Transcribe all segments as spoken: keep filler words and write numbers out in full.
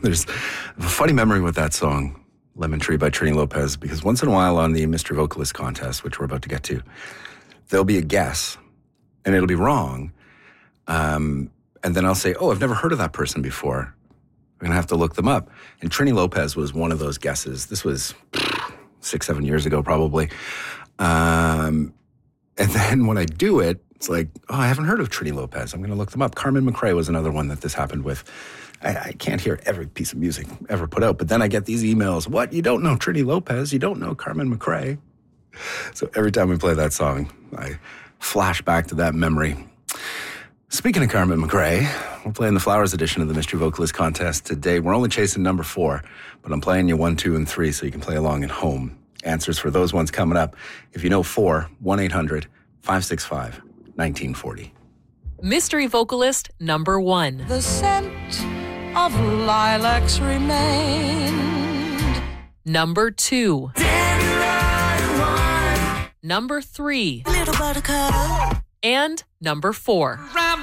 There's a funny memory with that song, Lemon Tree by Trini Lopez, because once in a while on the Mister Vocalist contest, which we're about to get to, there'll be a guess, and it'll be wrong. Um, and then I'll say, oh, I've never heard of that person before. I'm going to have to look them up. And Trini Lopez was one of those guesses. This was six, seven years ago, probably. Um, and then when I do it, it's like, oh, I haven't heard of Trini Lopez. I'm going to look them up. Carmen McRae was another one that this happened with. I, I can't hear every piece of music ever put out, but then I get these emails. What? You don't know Trini Lopez? You don't know Carmen McRae? So every time we play that song, I flash back to that memory. Speaking of Carmen McRae, we're playing the Flowers edition of the Mystery Vocalist Contest today. We're only chasing number four, but I'm playing you one, two, and three so you can play along at home. Answers for those ones coming up. If you know four, one eight hundred five six five nineteen forty. Mystery Vocalist number one. The scent of lilacs remained. Number two. Number three. Little buttercup. And number four.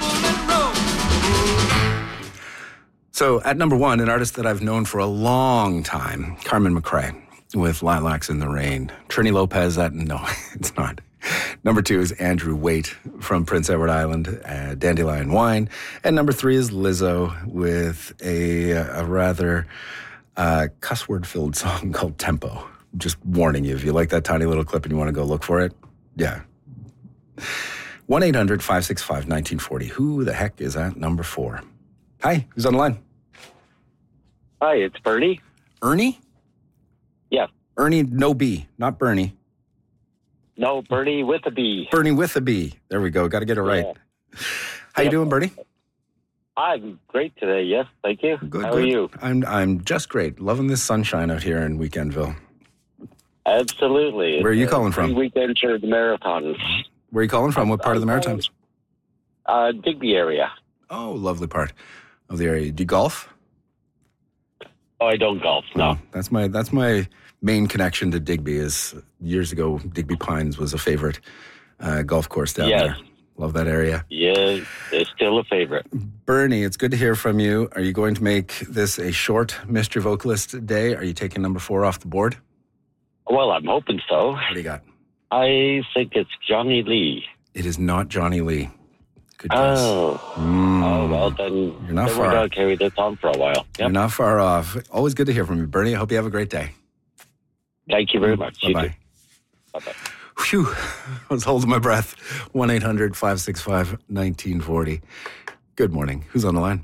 So at number one, an artist that I've known for a long time, Carmen McRae with Lilacs in the Rain. Trini Lopez, that, no, it's not. Number two is Andrew Waite from Prince Edward Island, uh, Dandelion Wine. And number three is Lizzo with a, a rather uh, cuss word-filled song called Tempo. Just warning you, if you like that tiny little clip and you want to go look for it, yeah. one eight hundred five six five nineteen forty. Who the heck is at number four? Hi, who's on the line? Hi, it's Bernie. Ernie? Yeah. Ernie, no B, not Bernie. No, Bernie with a B. Bernie with a B. There we go. Got to get it right. Yeah. How yeah. you doing, Bernie? I'm great today. Yes, thank you. Good. How good. are you? I'm I'm just great. Loving this sunshine out here in Weekendville. Absolutely. Where are you It's calling a from? Weekend for the marathon. Where are you calling from? What part of the Maritimes? Uh, Digby area. Oh, lovely part of the area. Do you golf? Oh, I don't golf. No. Oh, that's my that's my main connection to Digby. Is years ago, Digby Pines was a favorite uh, golf course down Yes. there. Love that area. Yeah, it's still a favorite. Bernie, it's good to hear from you. Are you going to make this a short Mystery Vocalist day? Are you taking number four off the board? Well, I'm hoping so. What do you got? I think it's Johnny Lee. It is not Johnny Lee. Good guess. Oh. Mm. Oh, well, then, You're not then far. we're going to carry this on for a while. Yep. You're not far off. Always good to hear from you, Bernie. I hope you have a great day. Thank you very much. You Bye-bye. too. Bye-bye. Phew. I was holding my breath. one eight hundred five six five nineteen forty. Good morning. Who's on the line?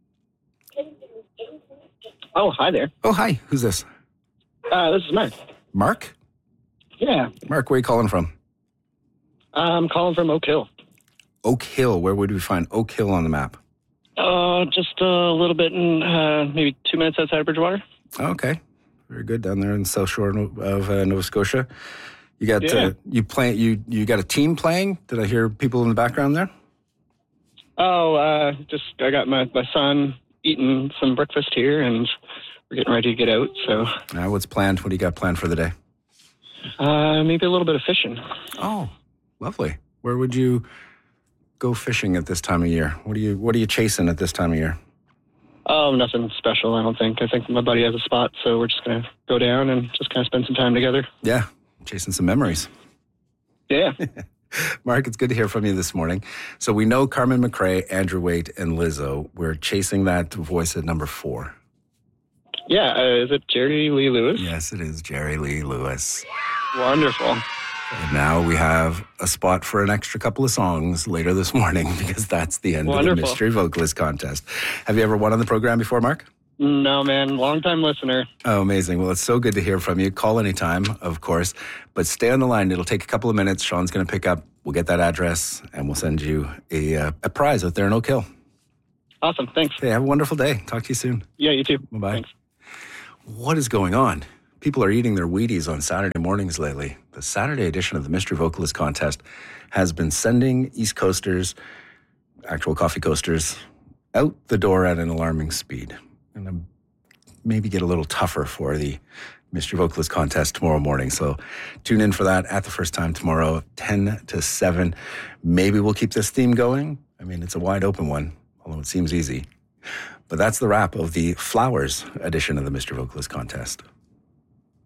Oh, hi there. Oh, hi. Who's this? Uh, this is Mark. Mark? Yeah. Mark, where are you calling from? I'm calling from Oak Hill. Oak Hill. Where would we find Oak Hill on the map? Uh, just a little bit in, uh, maybe two minutes outside of Bridgewater. Okay. Very good. Down there in the South Shore of uh, Nova Scotia. You got Yeah. uh, you play you you got a team playing? Did I hear people in the background there? Oh, uh, just, I got my, my son eating some breakfast here, and we're getting ready to get out, so. Uh, what's planned? What do you got planned for the day? Uh, maybe a little bit of fishing. Oh, lovely. Where would you go fishing at this time of year? What are you What are you chasing at this time of year? Oh, nothing special, I don't think. I think my buddy has a spot, so we're just going to go down and just kind of spend some time together. Yeah, chasing some memories. Yeah. Mark, it's good to hear from you this morning. So we know Carmen McRae, Andrew Waite, and Lizzo. We're chasing that voice at number four. Yeah, uh, is it Jerry Lee Lewis? Yes, it is Jerry Lee Lewis. Wonderful. And now we have a spot for an extra couple of songs later this morning because that's the end Wonderful. of the Mystery Vocalist Contest. Have you ever won on the program before, Mark? No, man, long-time listener. Oh, amazing. Well, it's so good to hear from you. Call anytime, of course, but stay on the line. It'll take a couple of minutes. Sean's going to pick up. We'll get that address, and we'll send you a, uh, a prize out there in Oak Hill. Awesome, thanks. Okay, have a wonderful day. Talk to you soon. Yeah, you too. Bye-bye. Thanks. What is going on? People are eating their Wheaties on Saturday mornings lately. The Saturday edition of the Mystery Vocalist Contest has been sending East Coasters, actual coffee coasters, out the door at an alarming speed. And maybe get a little tougher for the Mystery Vocalist Contest tomorrow morning. So tune in for that at the first time tomorrow, ten to seven. Maybe we'll keep this theme going. I mean, it's a wide open one, although it seems easy. But that's the wrap of the Flowers edition of the Mister Vocalist contest.